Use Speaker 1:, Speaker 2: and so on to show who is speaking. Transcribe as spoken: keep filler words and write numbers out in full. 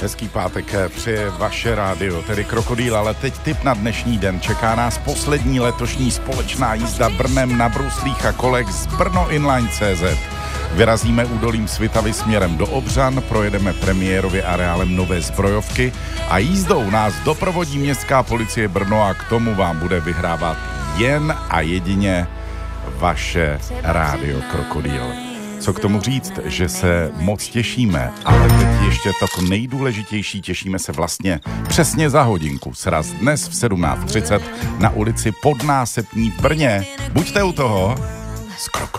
Speaker 1: hezký pátek přeje vaše rádio, tedy Krokodýl, ale teď tip na dnešní den. Čeká nás poslední letošní společná jízda Brnem na bruslích a kolech z Brno Inline tečka cé zet. Vyrazíme údolím Svitavy směrem do Obřan, projedeme premiérově areálem Nové Zbrojovky a jízdou nás doprovodí městská policie Brno a k tomu vám bude vyhrávat jen a jedině vaše rádio Krokodýl. Co k tomu říct, že se moc těšíme, ale teď ještě to nejdůležitější, těšíme se vlastně přesně za hodinku. Sraz dnes v sedmnáct třicet na ulici Podnásepní v Brně. Buďte u toho s Krokodýlem.